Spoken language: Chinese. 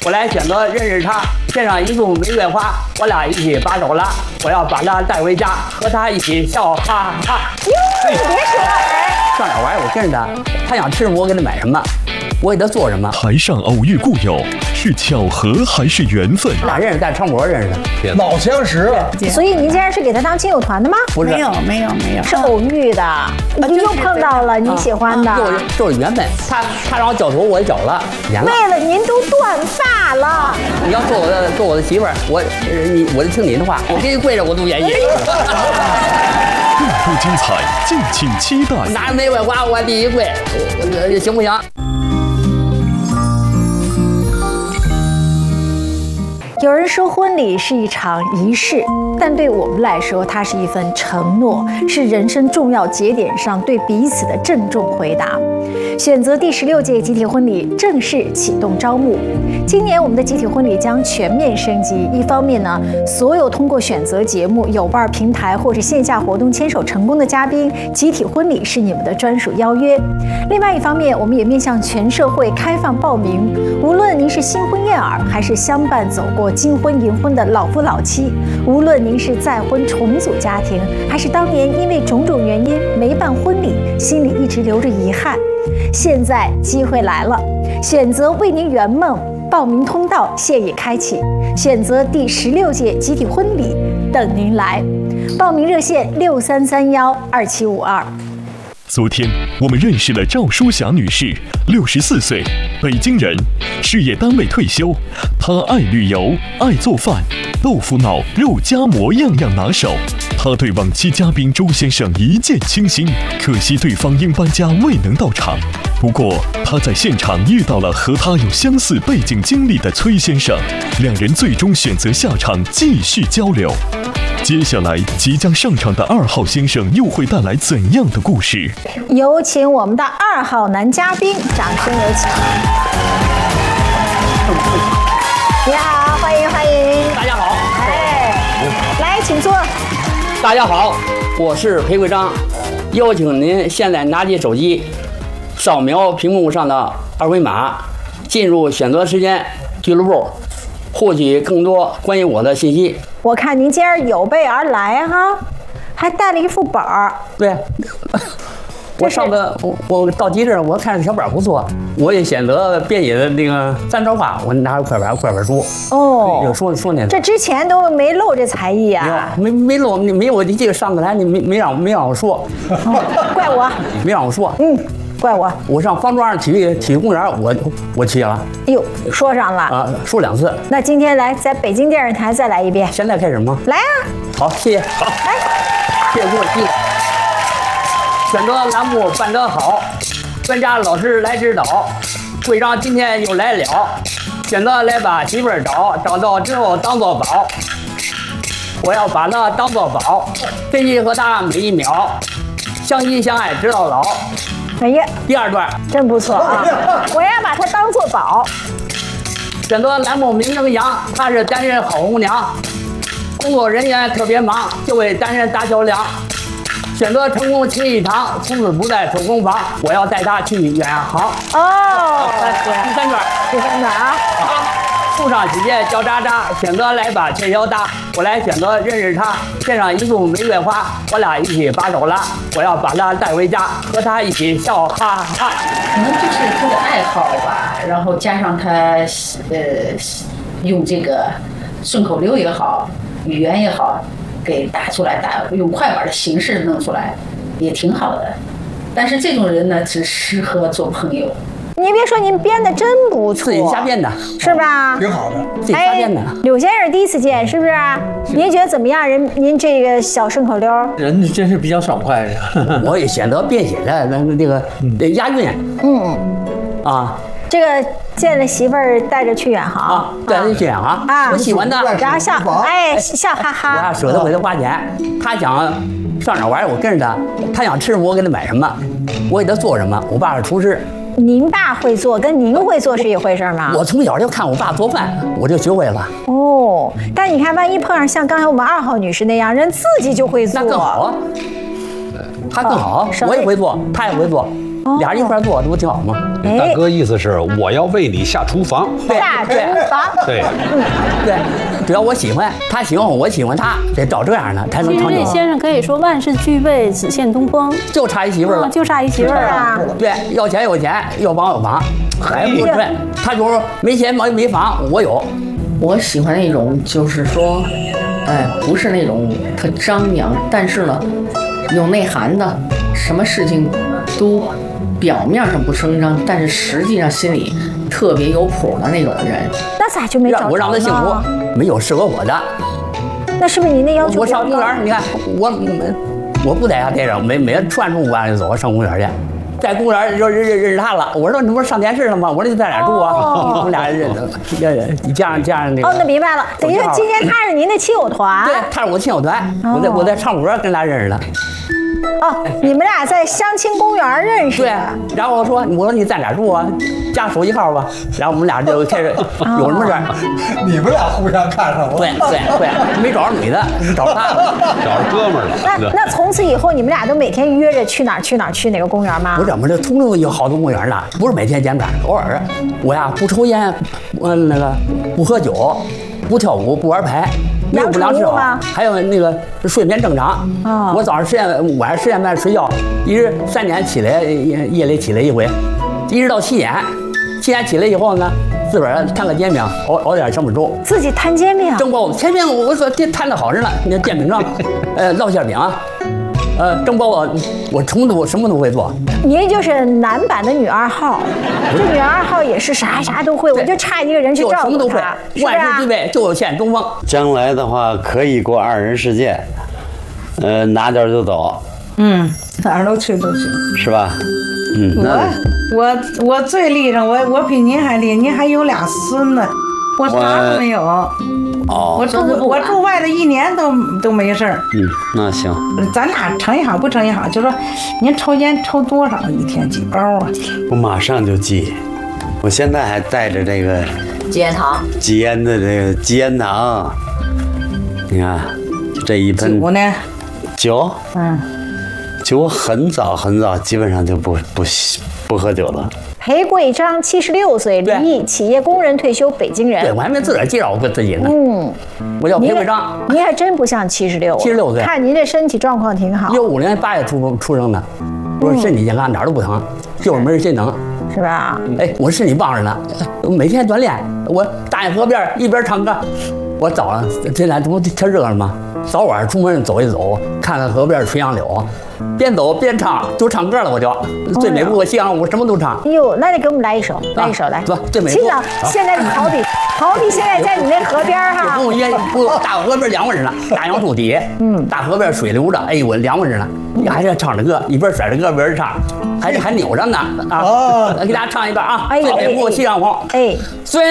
我来选择认识他，献上一束玫瑰花，我俩一起把手拉，我要把他带回家，和他一起笑哈哈。 哟，你别说， 上哪玩我跟着他，他想吃什么我给他买什么，我给他做什么。 台上偶遇故友，是巧合还是缘分？ 俩认识在昌博认识的， 老相识。 所以您竟然是给他当亲友团的吗？ 不是， 没有， 是偶遇的，你又碰到了你喜欢的， 就是缘分。他让我绞头，我也绞了，严了。 为了您都断发了， 你要做我的媳妇儿，我就听你的话，我给你跪着我都愿意。 更多精彩，敬请期待。 拿着玫瑰花，我第一跪，我行不行？ 有人说婚礼是一场仪式，但对我们来说，它是一份承诺，是人生重要节点上对彼此的郑重回答。选择第16届集体婚礼正式启动招募。今年我们的集体婚礼将全面升级。一方面呢，所有通过选择节目、有伴平台或者线下活动牵手成功的嘉宾，集体婚礼是你们的专属邀约。另外一方面，我们也面向全社会开放报名。无论您是新婚燕尔，还是相伴走过金婚银婚的老夫老妻，无论您是再婚重组家庭，还是当年因为种种原因没办婚礼，心里一直留着遗憾，现在机会来了，选择为您圆梦，报名通道现已开启，选择第16届集体婚礼等您来，报名热线63312752。 昨天我们认识了赵淑霞女士，64岁，北京人，事业单位退休。她爱旅游，爱做饭，豆腐脑、肉夹馍样样拿手。她对往期嘉宾周先生一见倾心，可惜对方因搬家未能到场。不过她在现场遇到了和她有相似背景经历的崔先生，两人最终选择下场继续交流。接下来即将上场的2号先生又会带来怎样的故事？ 有请我们的2号男嘉宾，掌声有请。你好，欢迎。 大家好， 来，请坐。 大家好，我是裴贵章，邀请您现在拿起手机，扫描屏幕上的二维码，进入选择时间俱乐部，获取更多关于我的信息。 我看您今儿有备而来哈，还带了一副本儿。 对，我上次我到集市，我看小本不错，我也选择编写的那个3招话，我拿着快本书。 哦， 有说那个。 这之前都没露这才艺啊？ 没露，你没有这个上课台，你没让我说， 怪我， 没让我说。 怪我。 我上方庄体育公园，我去了。 哎呦，说上了啊，说2次。 那今天来在北京电视台再来一遍。 现在开始吗？ 来啊！ 好，谢谢。好， 来， 谢谢给我机会。选择栏目办得好，专家老师来指导。会长今天又来了，选择来把媳妇儿找到之后当作宝。我要把她当作宝，珍惜和她每一秒，相亲相爱直到老。 哎呀， 第2段真不错啊！我要把它当作宝。 选择栏目名称杨，她是单身好红娘，工作人员特别忙，就为单身打小梁。选择成功情一场，从此不在手工坊，我要带她去远航。 哦， 第3段啊！ 树上喜鹊叫喳喳，选择来把鹊桥搭。我来选择认识他，献上一束玫瑰花，我俩一起把手拉，我要把她带回家，和她一起笑哈哈。 可能就是他的爱好吧，然后加上他用这个顺口溜也好，语言也好，给打出来，用快板的形式弄出来，也挺好的。但是这种人呢，只适合做朋友。 您别说，您编的真不错， 自己瞎编的， 是吧？ 挺好的， 自己瞎编的。 柳先生第一次见，是不是？您觉得怎么样？您这个小顺口溜， 人真是比较爽快的。 我也选择编写的那个押韵。啊。 这个见了媳妇儿带着去远航啊，带着去远航啊，我喜欢的， 然后笑，笑哈哈。 我要舍得给他花钱，他想上哪玩我跟着他，他想吃什么我给他买什么，我给他做什么。我爸是厨师。 您爸会做，跟您会做是一回事吗？ 我从小就看我爸做饭，我就学会了。 哦，但你看，万一碰上像刚才我们2号女士那样，人自己就会做， 那更好啊。他更好，我也会做，他也会做。 俩人一块做，这不挺好吗？ 大哥意思是我要为你下厨房。 下厨房。 对， 对，只要我喜欢，他喜欢我，我喜欢他，得找这样的才能其实长久。 这先生可以说万事俱备，只欠东风， 就差一媳妇儿了。 就差一媳妇儿啊。 对，要钱有钱，要房有房，还不对。他就是没钱没房，我有。 我喜欢那种就是说，不是那种特张扬，但是呢，有内涵的，什么事情都表面上不声张，但是实际上心里特别有谱的那种人。 那咋就没找着呢？ 我让他幸福，没有适合我的。 那是不是您的要求？ 我上公园，你看我不在家待着，每天串出5万就走上公园去。在公园认识他了，我说你不是上电视了吗？我说你在哪住啊？我们俩认识，加上那个。 哦，那明白了，等于说今天他是您的亲友团。 对，他是我亲友团，我在唱歌跟他认识的。 哦，你们俩在相亲公园认识的。 对，然后我说你在哪住啊？加手机号吧。然后我们俩就开始有什么事儿。 你们俩互相看上了。 对，没找着女的，找着他了， 找着哥们儿了。 那从此以后，你们俩都每天约着去哪个公园吗？ 不是，我们这通州有好多公园呢，不是每天见面，偶尔。我呀不抽烟，那个不喝酒，不跳舞，不玩牌。没有不良嗜好，还有那个睡眠正常。我早上晚上10点半睡觉，一直3点起来，夜里起来一回，一直到7点。7点起来以后呢，自个儿摊个煎饼，熬点小米粥， 自己摊煎饼， 蒸包子。前面我说这摊的好着呢，那煎饼上，烙馅饼，蒸包子，我什么都会做。 您就是男版的女2号，这女2号也是啥都会，我就差一个人去照顾她， 什么都会，万事俱备，就欠东风。 将来的话可以过2人世界，拿点就走， 哪儿都去都行， 是吧？ 我最厉害，我比您还厉害，您还有俩孙子，我啥都没有。 哦， 我住外头1年都没事儿。 那行， 咱俩成也好，不成也好，就说您抽烟抽多少一天几包啊？ 我马上就记，我现在还带着这个戒烟糖， 戒烟的这个戒烟糖，你看这一盆酒呢？ 酒，酒很早基本上就不喝酒了。 裴贵章76岁，离异，企业工人退休，北京人。 对，我还没自个儿介绍过自己呢。我叫裴贵章。 您还真不像76。 76岁， 看您这身体状况挺好。 15年8月出生的，我身体健康，哪儿都不疼，就是没人心疼， 是吧？ 我身体棒着呢，每天锻炼，我大爷河边一边唱歌，我早上这俩不天热了吗？早晚出门走一走，看看河边垂杨柳，边走边唱，就唱歌了。我就最美不过夕阳红，我什么都唱。 哎呦，那你给我们来一首，来。 走，最美不。 亲长，现在好比现在在你那河边哈。 不，大河边凉快着呢，大杨树底，大河边水流着，哎呦，我凉快着呢。你还是唱着歌，一边甩着歌一边唱，还扭着呢啊！给大家唱一段啊，最美不过夕阳红。虽